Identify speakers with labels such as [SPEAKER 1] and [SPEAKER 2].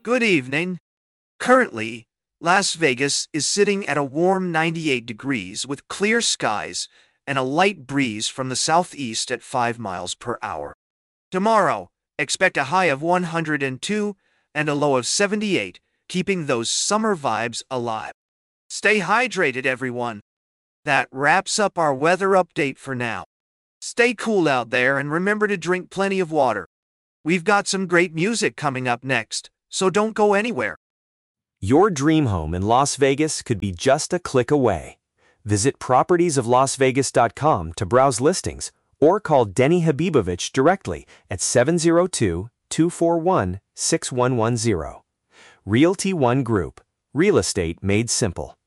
[SPEAKER 1] Good evening. Currently, Las Vegas is sitting at a warm 98 degrees with clear skies and a light breeze from the southeast at 5 miles per hour. Tomorrow, expect a high of 102 and a low of 78, keeping those summer vibes alive. Stay hydrated, everyone. That wraps up our weather update for now. Stay cool out there and remember to drink plenty of water. We've got some great music coming up next, so don't go anywhere.
[SPEAKER 2] Your dream home in Las Vegas could be just a click away. Visit propertiesoflasvegas.com to browse listings or call Denny Habibovich directly at 702-241-6110. Realty One Group. Real estate made simple.